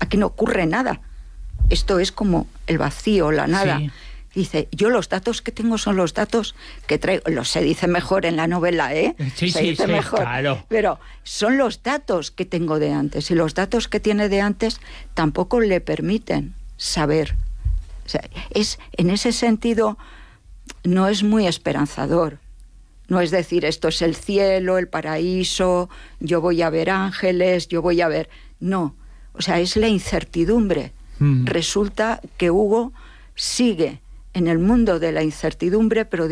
aquí no ocurre nada. Esto es como el vacío, la nada. Sí. Dice, yo los datos que tengo son los datos que traigo. Se dice mejor en la novela, ¿eh? Sí, se dice mejor. Claro. Pero son los datos que tengo de antes. Y los datos que tiene de antes tampoco le permiten saber. O sea, en ese sentido, no es muy esperanzador. No es decir, esto es el cielo, el paraíso, yo voy a ver ángeles, yo voy a ver... No, o sea, es la incertidumbre. Resulta que Hugo sigue en el mundo de la incertidumbre, pero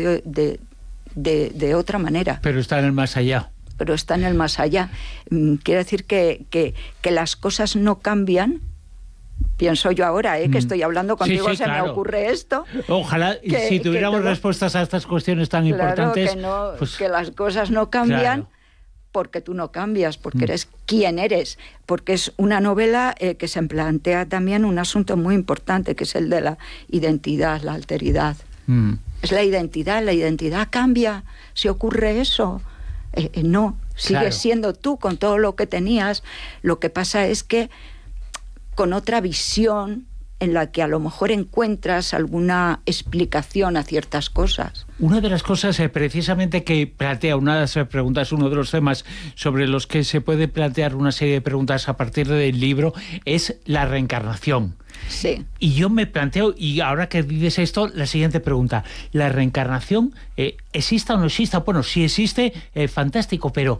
de otra manera. Pero está en el más allá. Pero está en el más allá. Quiere decir que las cosas no cambian. Pienso yo ahora, que estoy hablando contigo, sí, claro. Me ocurre esto. Ojalá, si tuviéramos respuestas a estas cuestiones tan importantes... Que las cosas no cambian, claro. Porque tú no cambias, porque eres quien eres. Porque es una novela que se plantea también un asunto muy importante, que es el de la identidad, la alteridad. Es la identidad cambia si ocurre eso. No, sigues claro. Siendo tú con todo lo que tenías. Lo que pasa es que con otra visión en la que a lo mejor encuentras alguna explicación a ciertas cosas. Una de las cosas precisamente que plantea una de las preguntas, uno de los temas sobre los que se puede plantear una serie de preguntas a partir del libro, es la reencarnación. Sí. Y yo me planteo, y ahora que dices esto, la siguiente pregunta. ¿La reencarnación exista o no exista? Bueno, si existe, fantástico, pero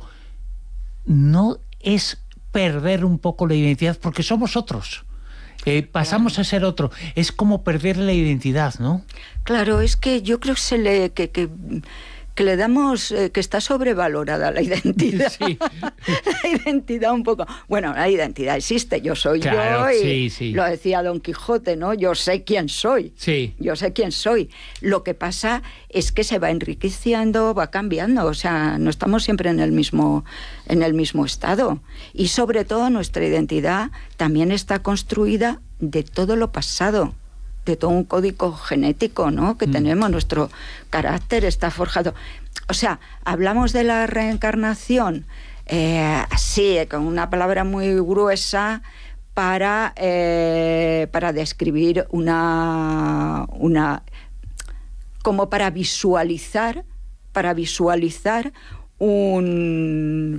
¿no es perder un poco la identidad? Porque somos otros. Pasamos claro. A ser otro. Es como perder la identidad, ¿no? Claro, es que yo creo que le damos... que está sobrevalorada la identidad. Sí. La identidad un poco... Bueno, la identidad existe, yo soy claro, yo y sí. Lo decía Don Quijote, ¿no? Yo sé quién soy. Sí. Yo sé quién soy. Lo que pasa es que se va enriqueciendo, va cambiando. O sea, no estamos siempre en el mismo estado. Y sobre todo nuestra identidad también está construida de todo lo pasado, de todo un código genético, ¿no? Que tenemos, nuestro carácter está forjado. O sea, hablamos de la reencarnación así, con una palabra muy gruesa para describir como para visualizar un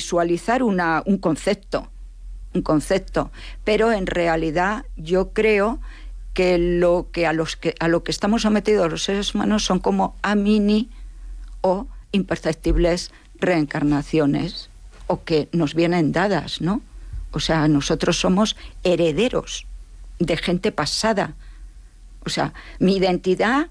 concepto, pero en realidad yo creo que a lo que estamos sometidos los seres humanos son como a mini o imperceptibles reencarnaciones, o que nos vienen dadas, ¿no? O sea, nosotros somos herederos de gente pasada. O sea, mi identidad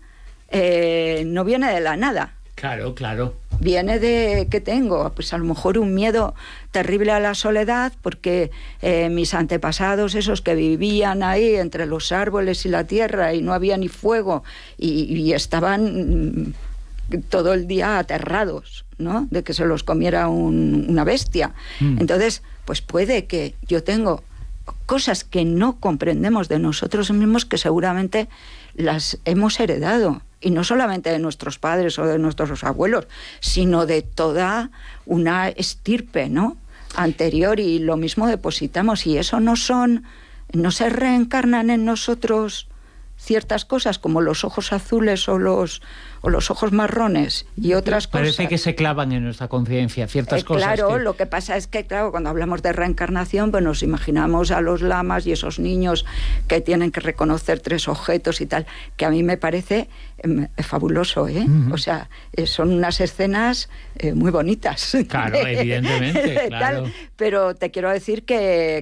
no viene de la nada. Claro, claro. Viene de que tengo, pues a lo mejor un miedo terrible a la soledad, porque mis antepasados, esos que vivían ahí entre los árboles y la tierra y no había ni fuego y estaban todo el día aterrados, ¿no? De que se los comiera una bestia. Entonces, pues puede que yo tengo cosas que no comprendemos de nosotros mismos que seguramente las hemos heredado. Y no solamente de nuestros padres o de nuestros abuelos, sino de toda una estirpe, ¿no? Anterior, y lo mismo depositamos. Y eso no se reencarnan en nosotros ciertas cosas, como los ojos azules o los ojos marrones y otras cosas. Parece que se clavan en nuestra conciencia ciertas cosas. Claro, lo que pasa es que, claro, cuando hablamos de reencarnación, pues nos imaginamos a los lamas y esos niños que tienen que reconocer 3 objetos y tal, que a mí me parece fabuloso, ¿eh? O sea, son unas escenas muy bonitas. Claro, evidentemente, claro. Pero te quiero decir que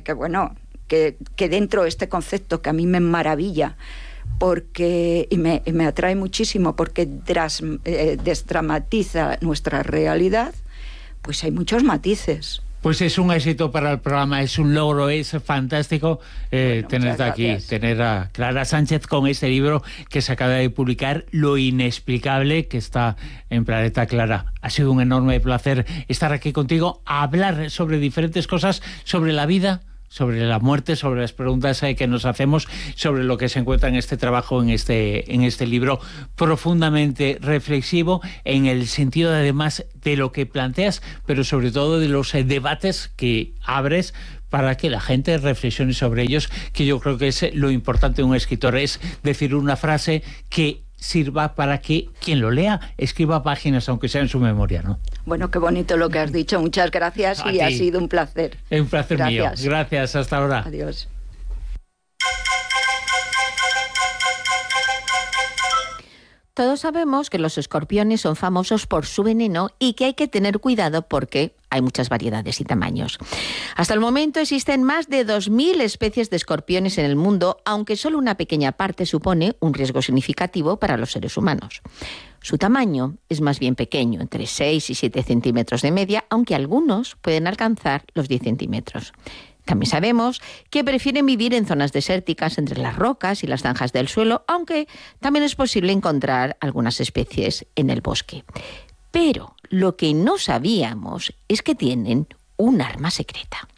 dentro de este concepto que a mí me maravilla, porque y me atrae muchísimo, porque desdramatiza nuestra realidad, pues hay muchos matices. Pues es un éxito para el programa, es un logro, es fantástico tenerte aquí, tener a Clara Sánchez con este libro que se acaba de publicar, Lo inexplicable, que está en Planeta Clara. Ha sido un enorme placer estar aquí contigo, a hablar sobre diferentes cosas, sobre la vida, sobre la muerte, sobre las preguntas que nos hacemos, sobre lo que se encuentra en este trabajo, en este libro profundamente reflexivo, en el sentido además de lo que planteas, pero sobre todo de los debates que abres para que la gente reflexione sobre ellos, que yo creo que es lo importante de un escritor, es decir una frase que sirva para que quien lo lea escriba páginas, aunque sea en su memoria, ¿no? Bueno, qué bonito lo que has dicho. Muchas gracias y ha sido un placer. Un placer mío. Gracias, hasta ahora. Adiós. Todos sabemos que los escorpiones son famosos por su veneno y que hay que tener cuidado porque hay muchas variedades y tamaños. Hasta el momento existen más de 2.000 especies de escorpiones en el mundo, aunque solo una pequeña parte supone un riesgo significativo para los seres humanos. Su tamaño es más bien pequeño, entre 6 y 7 centímetros de media, aunque algunos pueden alcanzar los 10 centímetros. También sabemos que prefieren vivir en zonas desérticas entre las rocas y las zanjas del suelo, aunque también es posible encontrar algunas especies en el bosque. Pero lo que no sabíamos es que tienen un arma secreta.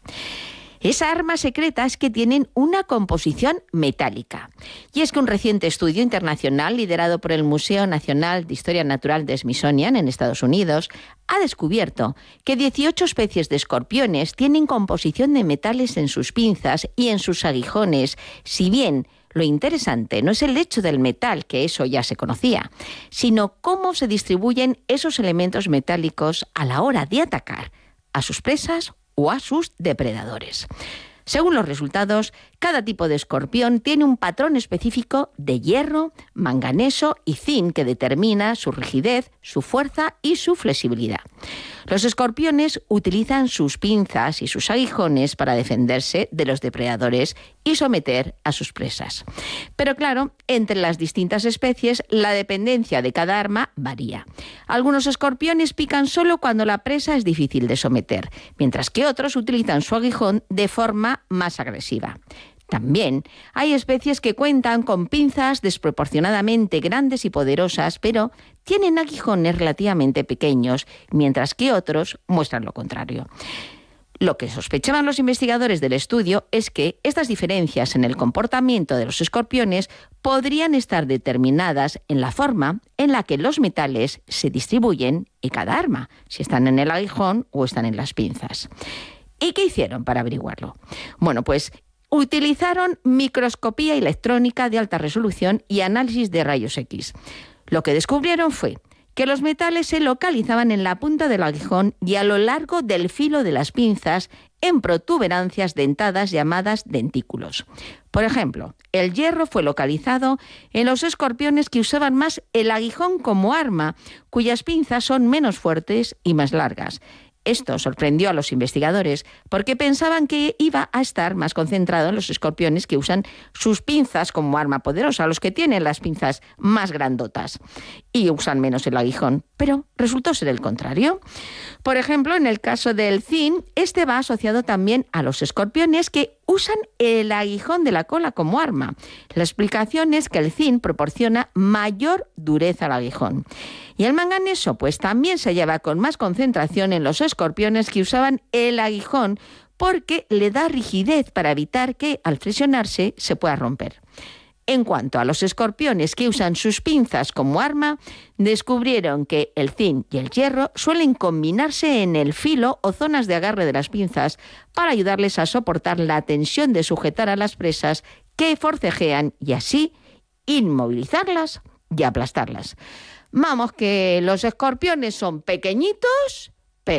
Esa arma secreta es que tienen una composición metálica. Y es que un reciente estudio internacional liderado por el Museo Nacional de Historia Natural de Smithsonian en Estados Unidos ha descubierto que 18 especies de escorpiones tienen composición de metales en sus pinzas y en sus aguijones, si bien lo interesante no es el hecho del metal, que eso ya se conocía, sino cómo se distribuyen esos elementos metálicos a la hora de atacar a sus presas o a sus depredadores. Según los resultados, cada tipo de escorpión tiene un patrón específico de hierro, manganeso y zinc que determina su rigidez, su fuerza y su flexibilidad. Los escorpiones utilizan sus pinzas y sus aguijones para defenderse de los depredadores y someter a sus presas. Pero claro, entre las distintas especies, la dependencia de cada arma varía. Algunos escorpiones pican solo cuando la presa es difícil de someter, mientras que otros utilizan su aguijón de forma más agresiva. También hay especies que cuentan con pinzas desproporcionadamente grandes y poderosas, pero tienen aguijones relativamente pequeños, mientras que otros muestran lo contrario. Lo que sospechaban los investigadores del estudio es que estas diferencias en el comportamiento de los escorpiones podrían estar determinadas en la forma en la que los metales se distribuyen en cada arma, si están en el aguijón o están en las pinzas. ¿Y qué hicieron para averiguarlo? Bueno, pues utilizaron microscopía electrónica de alta resolución y análisis de rayos X. Lo que descubrieron fue que los metales se localizaban en la punta del aguijón y a lo largo del filo de las pinzas en protuberancias dentadas llamadas dentículos. Por ejemplo, el hierro fue localizado en los escorpiones que usaban más el aguijón como arma, cuyas pinzas son menos fuertes y más largas. Esto sorprendió a los investigadores porque pensaban que iba a estar más concentrado en los escorpiones que usan sus pinzas como arma poderosa, los que tienen las pinzas más grandotas y usan menos el aguijón, pero resultó ser el contrario. Por ejemplo, en el caso del zinc, este va asociado también a los escorpiones que usan el aguijón de la cola como arma. La explicación es que el zinc proporciona mayor dureza al aguijón. Y el manganeso, pues también se hallaba con más concentración en los escorpiones que usaban el aguijón porque le da rigidez para evitar que al presionarse se pueda romper. En cuanto a los escorpiones que usan sus pinzas como arma, descubrieron que el zinc y el hierro suelen combinarse en el filo o zonas de agarre de las pinzas para ayudarles a soportar la tensión de sujetar a las presas que forcejean y así inmovilizarlas y aplastarlas. Vamos, que los escorpiones son pequeñitos,